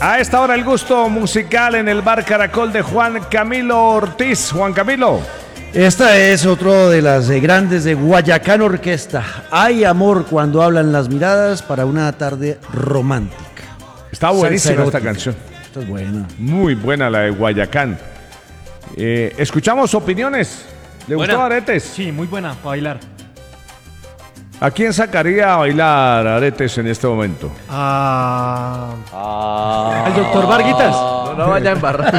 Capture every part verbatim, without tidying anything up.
A esta hora el gusto musical en el Bar Caracol de Juan Camilo Ortiz. Juan Camilo. Esta es otro de las eh, grandes de Guayacán Orquesta. Hay amor cuando hablan las miradas para una tarde romántica. Está buenísima esta canción. Esta es buena. Muy buena la de Guayacán. Eh, Escuchamos opiniones. ¿Le Buena. gustó Aretes? Sí, muy buena, para bailar. ¿A quién sacaría a bailar Aretes en este momento? Ah, Ah. ¿al doctor Varguitas? No, no vaya a embarrar.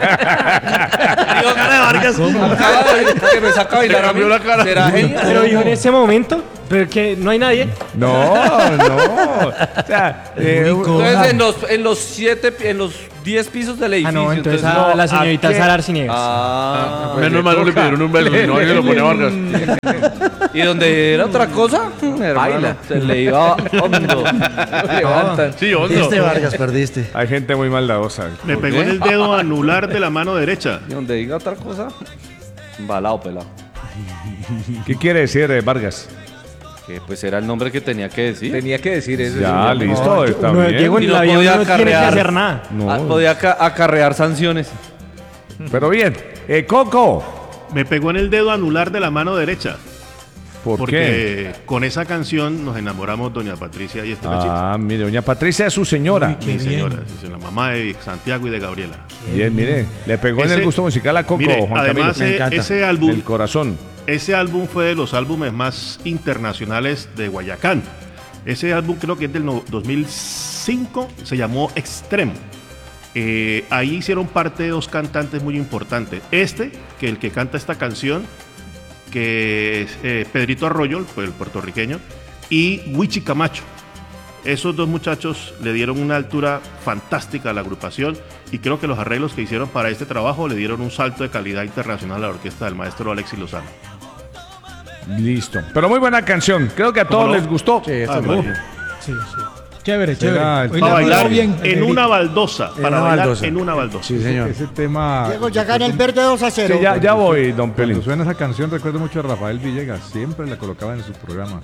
Digo, cara de Vargas. Acaba de que me saca a bailar a mí. ¿Será genial? Pero dijo en ese momento, pero que no hay nadie. No, no. O sea, eh, Entonces en los, en los siete, en los diez pisos del Ah, edificio. no, entonces no, a la señorita ¿a qué? Sara Arciniegas. Ah, Menos mal no le pidieron un beso, si no ahí se lo pone Vargas. y donde era otra cosa, baila. Se le iba hondo. Levantan. Sí, hondo. Este Vargas, perdiste. hay gente muy maldadosa. Me pegó en el dedo anular de la mano derecha. Y donde diga otra cosa, balado, pelado. ¿Qué quiere decir eh, Vargas? Que pues era el nombre que tenía que decir. Tenía que decir eso. Ya, señor. listo, está Uno, bien. Diego, Y en no la vida podía uno no tiene que acarrear. hacer nada. No, Ah, podía aca- acarrear sanciones. pero bien. Eh, Coco, Me pegó en el dedo anular de la mano derecha. ¿por porque qué? con esa canción nos enamoramos doña Patricia y este cachito. Ah, mire, doña Patricia es su señora. Mi señora, es la mamá de Santiago y de Gabriela. Bien, mire, le pegó en Ese- el gusto musical a Coco, Mire, Juan además Camilo. eh, encanta. ese álbum, El corazón. ese álbum fue de los álbumes más internacionales de Guayacán. Ese álbum creo que es del no- dos mil cinco, se llamó Extremo. Eh, ahí hicieron parte de dos cantantes muy importantes. Este, que el que canta esta canción, que es eh, Pedrito Arroyo, el puertorriqueño, y Wichi Camacho. Esos dos muchachos le dieron una altura fantástica a la agrupación y creo que los arreglos que hicieron para este trabajo le dieron un salto de calidad internacional a la orquesta del maestro Alexis Lozano. Listo. Pero muy buena canción. Creo que a todos no? les gustó. Sí, esta Ah, es muy buena. bien. Sí, sí. Chévere, Será chévere. el- Hoy Para la bailar bailó bien. en una baldosa. En Para una bailar baldosa. en una baldosa. Sí, señor. Ese tema. Diego, ya gana el verde dos a cero. Sí, ya, ya voy, don Cuando Pelín. suena esa canción recuerdo mucho a Rafael Villegas, siempre la colocaba en su programa.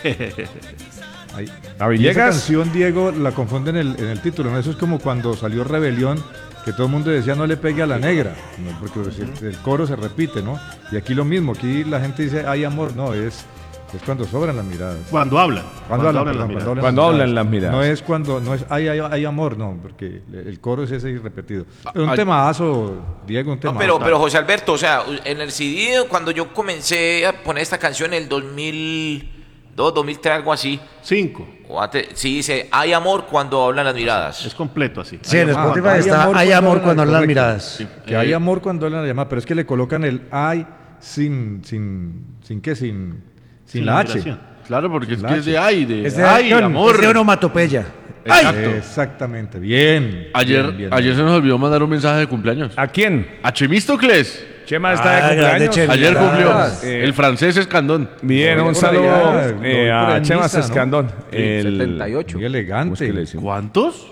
Ahí. ¿A Y esa Villegas? canción, Diego, la confunden en el, en el título, ¿no? Eso es como cuando salió Rebelión, que todo el mundo decía no le pegue a la negra, ¿no? Porque el, el coro se repite, ¿no? Y aquí lo mismo, aquí la gente dice hay amor, no, es, es cuando sobran las miradas. Cuando hablan. Cuando, hablan, las perdón, miradas. cuando Cuando hablan hablan las miradas. No es cuando, no es hay, hay, hay amor, no, porque el coro es ese y repetido. Pero un Ay. temazo, Diego, un No, temazo. pero, pero José Alberto, o sea, en el C D, cuando yo comencé a poner esta canción en el dos mil dos, dos mil tres, algo así, Cinco. o antes, sí dice, hay amor cuando hablan las Es miradas. completo así. Sí, en Ah, Spotify hay está amor Hay cuando amor hablan, cuando hablan las correcto. miradas. Sí, que hay amor cuando hablan la llamada, pero es que le colocan el hay sin, sin, sin qué, sin, sin, Sin la la H. vibración. Claro, porque es La que es de H. ay, de Es de, ay, amor. es de onomatopeya. Exacto. Exactamente, bien. Ayer, bien, bien, ayer bien. se nos olvidó mandar un mensaje de cumpleaños. ¿A quién? A Chemístocles. Chema está Ah, de grande cumpleaños. Chema. Ayer cumplió. Eh, El francés Escandón. Bien, Lo vi un por saludo allá, eh, lo vi por a en Chema Niza, ¿no? Escandón. El, setenta y ocho. Muy ¿cómo es elegante. que le decimos? ¿Cuántos?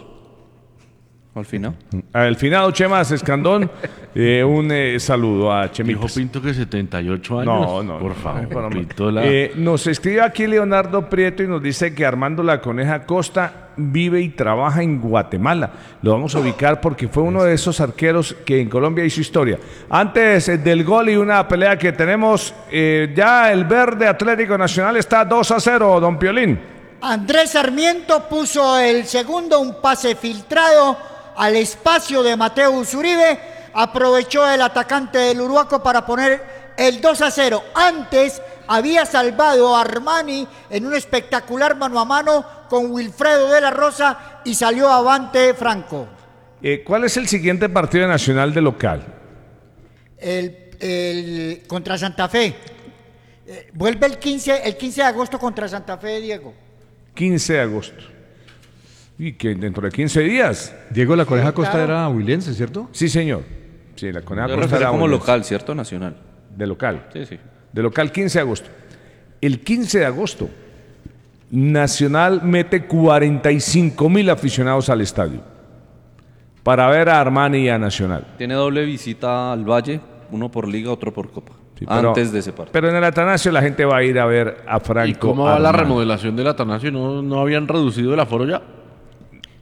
Al final. Al finado Chema Escandón, eh, un eh, saludo a Dijo Chemitas. Pinto que setenta y ocho años. No, no. Por no, favor, no, no. Pinto, la- Eh, nos escribe aquí Leonardo Prieto y nos dice que Armando La Coneja Costa vive y trabaja en Guatemala. Lo vamos a ubicar porque fue uno de esos arqueros que en Colombia hizo historia. Antes eh, del gol y una pelea que tenemos, eh, ya el verde Atlético Nacional está dos a cero, don Piolín. Andrés Sarmiento puso el segundo, un pase filtrado al espacio de Mateus Uribe. Aprovechó el atacante del Uruguaco para poner el dos a cero. Antes había salvado a Armani en un espectacular mano a mano con Wilfredo de la Rosa y salió avante Franco. Eh, ¿Cuál es el siguiente partido de Nacional de local? El, el- contra Santa Fe. Eh, vuelve el quince, el quince de agosto contra Santa Fe, Diego. quince de agosto. Y que dentro de quince días. Diego La Coneja Sí, Costa claro. era huilense, ¿cierto? Sí, señor. Sí, la Coneja Se Costa refiere era como una- local, ¿cierto? Nacional. De local. Sí, sí. De local quince de agosto. El quince de agosto, Nacional mete cuarenta y cinco mil aficionados al estadio para ver a Armani y a Nacional. Tiene doble visita al Valle, uno por liga, otro por copa. Sí, pero- antes de ese partido. Pero en el Atanasio la gente va a ir a ver a Franco. ¿Y cómo va la Armani. remodelación del Atanasio? ¿No, no habían reducido el aforo ya?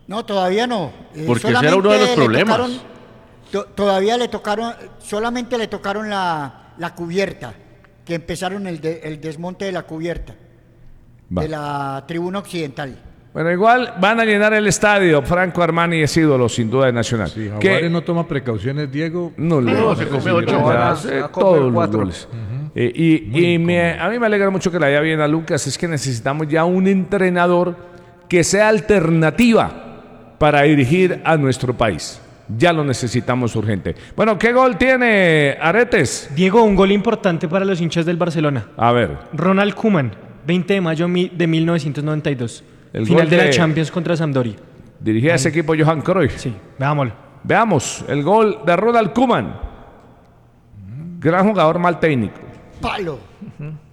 No, todavía no. Eh, Porque ese era uno de los solamente le problemas. tocaron- to- todavía le tocaron, solamente le tocaron la, la cubierta, que empezaron el, de- el desmonte de la cubierta Va. de la tribuna occidental. Bueno, igual van a llenar el estadio. Franco Armani es ídolo, sin duda, de Nacional. Si Que Jaguares no toma precauciones, Diego. no, le No, se come ocho. Ya Van a- hace a comer todos los cuatro. goles. Eh, y y me- a mí me alegra mucho que la haya bien a Lucas. Es que necesitamos ya un entrenador que sea alternativa para dirigir a nuestro país. Ya lo necesitamos urgente. Bueno, ¿qué gol tiene Aretes? Diego, un gol importante para los hinchas del Barcelona. A ver. Ronald Koeman, veinte de mayo mi- de mil novecientos noventa y dos. El Final gol de la de- Champions contra Sampdoria. Dirigía ese equipo Johan Cruyff. Sí, veámoslo. Veamos el gol de Ronald Koeman. Gran jugador, mal técnico. Palo.